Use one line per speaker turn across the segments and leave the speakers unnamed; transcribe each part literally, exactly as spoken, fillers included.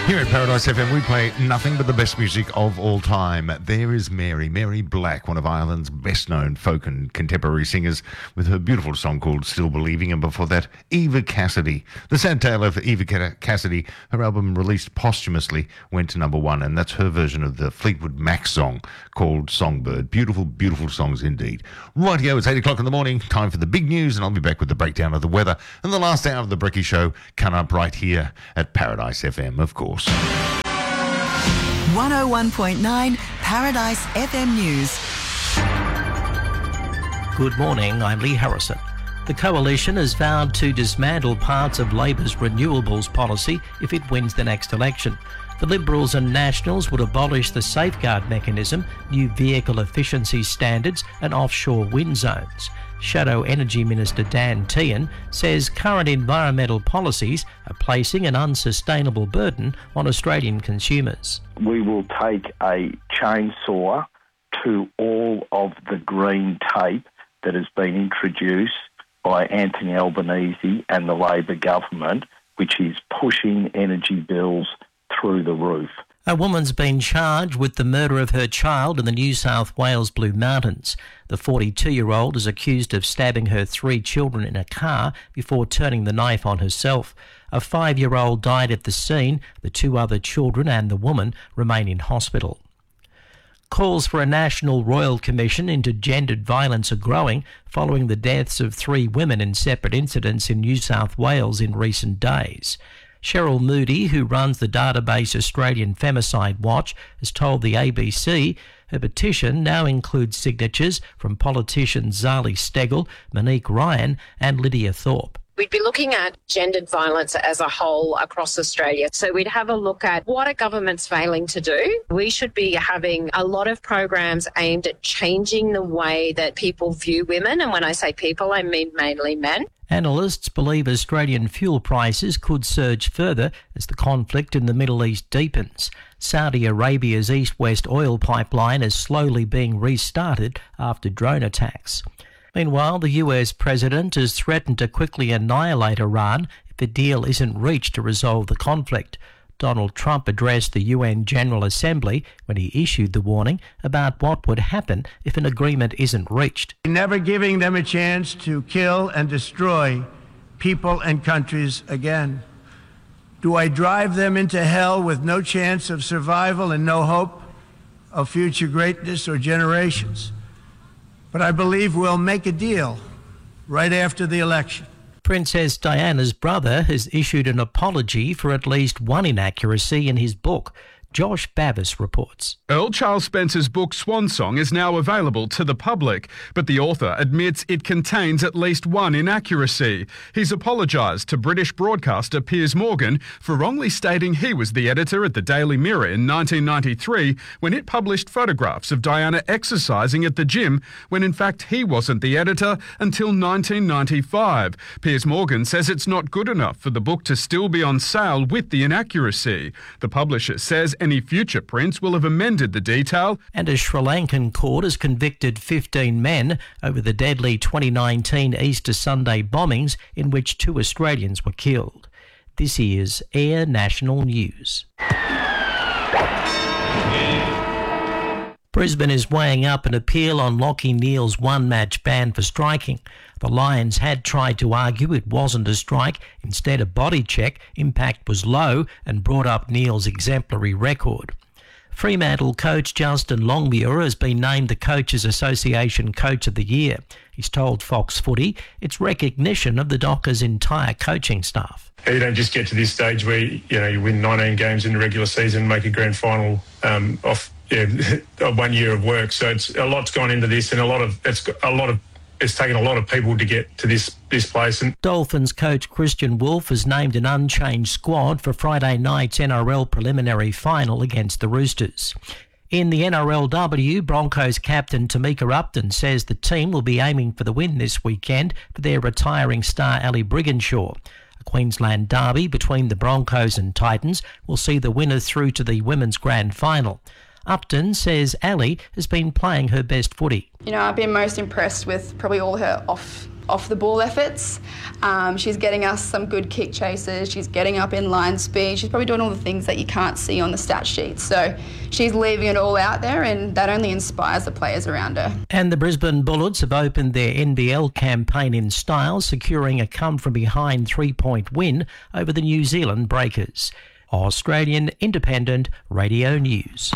Here at Paradise F M, we play nothing but the best music of all time. There is Mary, Mary Black, one of Ireland's best-known folk and contemporary singers, with her beautiful song called Still Believing, and before that, Eva Cassidy. The sad tale of Eva Cassidy, her album released posthumously, went to number one, and that's her version of the Fleetwood Mac song called Songbird. Beautiful, beautiful songs indeed. Rightio, it's eight o'clock in the morning, time for the big news, and I'll be back with the breakdown of the weather and the last hour of the Brekkie Show, coming up right here at Paradise F M, of course.
one oh one point nine Paradise F M News.
Good morning, I'm Lee Harrison. The Coalition has vowed to dismantle parts of Labor's renewables policy if it wins the next election. The Liberals and Nationals would abolish the safeguard mechanism, new vehicle efficiency standards and offshore wind zones. Shadow Energy Minister Dan Tehan says current environmental policies are placing an unsustainable burden on Australian consumers.
We will take a chainsaw to all of the green tape that has been introduced by Anthony Albanese and the Labor government, which is pushing energy bills through the roof.
A woman's been charged with the murder of her child in the New South Wales Blue Mountains. The forty-two-year-old is accused of stabbing her three children in a car before turning the knife on herself. A five-year-old died at the scene. The two other children and the woman remain in hospital. Calls for a national royal commission into gendered violence are growing following the deaths of three women in separate incidents in New South Wales in recent days. Cheryl Moody, who runs the database Australian Femicide Watch, has told the A B C her petition now includes signatures from politicians Zali Steggall, Monique Ryan and Lydia Thorpe.
We'd be looking at gendered violence as a whole across Australia. So we'd have a look at what are governments failing to do. We should be having a lot of programs aimed at changing the way that people view women. And when I say people, I mean mainly men.
Analysts believe Australian fuel prices could surge further as the conflict in the Middle East deepens. Saudi Arabia's east-west oil pipeline is slowly being restarted after drone attacks. Meanwhile, the U S president has threatened to quickly annihilate Iran if a deal isn't reached to resolve the conflict. Donald Trump addressed the U N General Assembly when he issued the warning about what would happen if an agreement isn't reached.
Never giving them a chance to kill and destroy people and countries again. Do I drive them into hell with no chance of survival and no hope of future greatness or generations? But I believe we'll make a deal right after the election.
Princess Diana's brother has issued an apology for at least one inaccuracy in his book. Josh Bavis reports.
Earl Charles Spencer's book Swan Song is now available to the public, but the author admits it contains at least one inaccuracy. He's apologised to British broadcaster Piers Morgan for wrongly stating he was the editor at the Daily Mirror in nineteen ninety-three when it published photographs of Diana exercising at the gym when in fact he wasn't the editor until nineteen ninety-five. Piers Morgan says it's not good enough for the book to still be on sale with the inaccuracy. The publisher says any future prints will have amended the detail.
And a Sri Lankan court has convicted fifteen men over the deadly twenty nineteen Easter Sunday bombings in which two Australians were killed. This is Air National News. Brisbane is weighing up an appeal on Lachie Neale's one-match ban for striking. The Lions had tried to argue it wasn't a strike, instead a body check, impact was low and brought up Neale's exemplary record. Fremantle coach Justin Longmuir has been named the Coaches Association Coach of the Year. He's told Fox Footy it's recognition of the Dockers' entire coaching staff.
You don't just get to this stage where you know you win nineteen games in the regular season, make a grand final um, off yeah, one year of work. So it's a lot's gone into this, and a lot of it's a lot of it's taken a lot of people to get to this this place. And
Dolphins coach Christian Wolf has named an unchanged squad for Friday night's N R L preliminary final against the Roosters. In the N R L W, Broncos captain Tamika Upton says the team will be aiming for the win this weekend for their retiring star Ali Brigginshaw. A Queensland derby between the Broncos and Titans will see the winner through to the women's grand final. Upton says Ali has been playing her best footy.
You know, I've been most impressed with probably all her off off the ball efforts. Um, she's getting us some good kick chases. She's getting up in line speed. She's probably doing all the things that you can't see on the stat sheet. So she's leaving it all out there, and that only inspires the players around her.
And the Brisbane Bullets have opened their N B L campaign in style, securing a come-from-behind three-point win over the New Zealand Breakers. Australian Independent Radio News.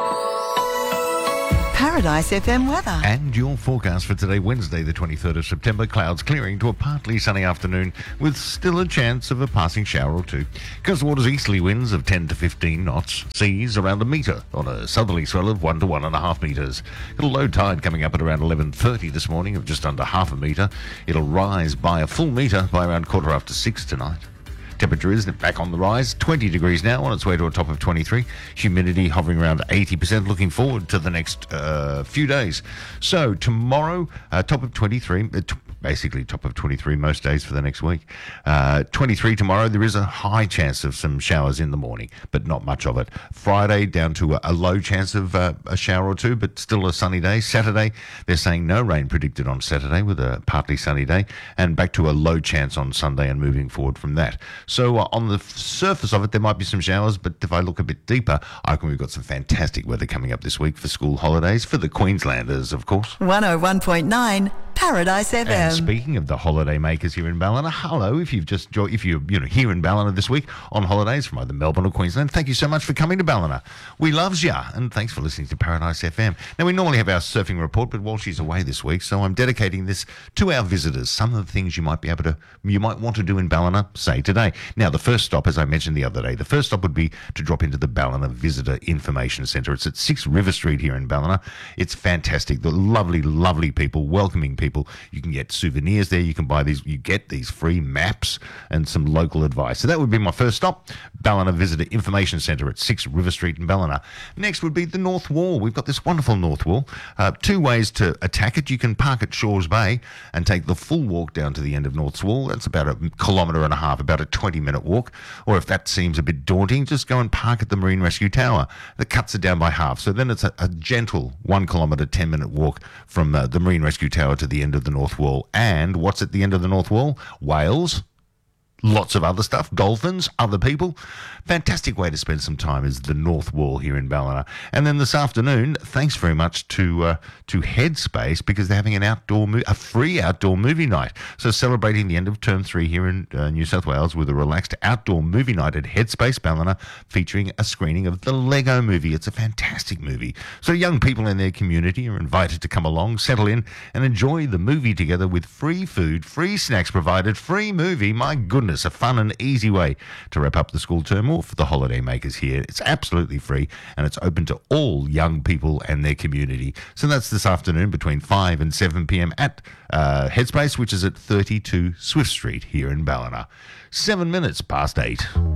Paradise F M weather.
And your forecast for today, Wednesday, the twenty-third of September. Clouds clearing to a partly sunny afternoon with still a chance of a passing shower or two. Coastwaters easterly winds of ten to fifteen knots. Seas around a metre on a southerly swell of one to one and a half metres. Got a low tide coming up at around eleven thirty this morning of just under half a metre. It'll rise by a full metre by around quarter after six tonight. Temperature is back on the rise, twenty degrees now, on its way to a top of twenty-three. Humidity hovering around eighty percent, looking forward to the next uh, few days. So tomorrow, uh, top of twenty-three, uh, t- basically top of twenty-three most days for the next week. Uh, twenty-three tomorrow, there is a high chance of some showers in the morning, but not much of it. Friday, down to a, a low chance of uh, a shower or two, but still a sunny day. Saturday, they're saying no rain predicted on Saturday with a partly sunny day, and back to a low chance on Sunday and moving forward from that. So uh, on the surface of it, there might be some showers, but if I look a bit deeper, I reckon we've got some fantastic weather coming up this week for school holidays, for the Queenslanders, of course.
one oh one point nine Paradise F M.
And speaking of the holiday makers here in Ballina, hello, if you've just jo- if you're you know here in Ballina this week on holidays from either Melbourne or Queensland, thank you so much for coming to Ballina. We loves ya, and thanks for listening to Paradise F M. Now, we normally have our surfing report, but Walshy's away this week, so I'm dedicating this to our visitors. Some of the things you might be able to, you might want to do in Ballina, say today. Now, the first stop, as I mentioned the other day, the first stop would be to drop into the Ballina Visitor Information Centre. It's at six River Street here in Ballina. It's fantastic. The lovely, lovely people, welcoming people. You can get souvenirs there. You can buy these, you get these free maps and some local advice. So that would be my first stop, Ballina Visitor Information Centre at six River Street in Ballina. Next would be the North Wall. We've got this wonderful North Wall. Uh, two ways to attack it. You can park at Shores Bay and take the full walk down to the end of North Wall. That's about a kilometre and a half, about a twenty minute walk. Or if that seems a bit daunting, just go and park at the Marine Rescue Tower. That cuts it down by half. So then it's a, a gentle one kilometre, ten minute walk from uh, the Marine Rescue Tower to the end of the North Wall. And what's at the end of the North Wall? Whales. Lots of other stuff, dolphins, other people. Fantastic way to spend some time is the North Wall here in Ballina. And then this afternoon, thanks very much to uh, to Headspace, because they're having an outdoor, mo- a free outdoor movie night. So celebrating the end of term three here in uh, New South Wales with a relaxed outdoor movie night at Headspace Ballina, featuring a screening of the Lego Movie. It's a fantastic movie. So young people in their community are invited to come along, settle in, and enjoy the movie together with free food, free snacks provided, free movie. My goodness, a fun and easy way to wrap up the school term or for the holiday makers here. It's absolutely free, and it's open to all young people and their community. So that's this afternoon between five and seven p.m. at uh, Headspace, which is at thirty-two Swift Street here in Ballina. Seven minutes past eight.